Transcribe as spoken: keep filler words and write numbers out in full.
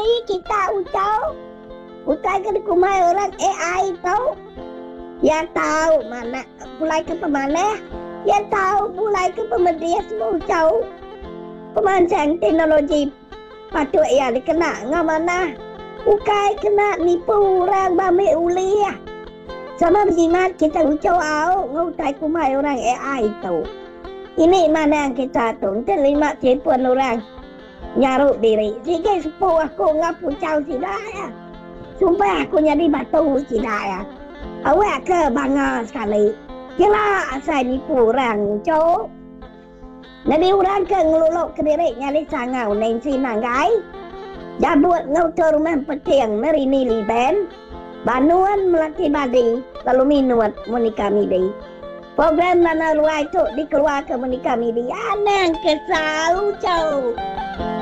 ni kita ucau. Bukan ke dikumai orang A I tahu. Yang tahu mana mulai ke pemana. Yang tahu mulai ke pemedia semua ucau. Pemancang teknologi patut ya dikena ngah mana. Bukan kena nipu orang bami uli ya. Sama berjimat kita ucau au ngutai kumai orang A I tahu. Ini mana yang kita tahu. Terima tipuan orang. Nyaruk diri. Sikit sepuh aku ngapu cau tidak ya. Sumpah aku jadi batu tidak ya. Awak ke bangga sekali. Kira saya nipu orang cowok. Jadi orang ke ngeluluk ke diri nyali sangau neng si nanggai. Jabut ngautur rumah petiang merini liben. Banuan melaki badi. Lalu minuat menikah midi. Program mana luar itu dikeluar ke menikah midi. Anang kesal cowok.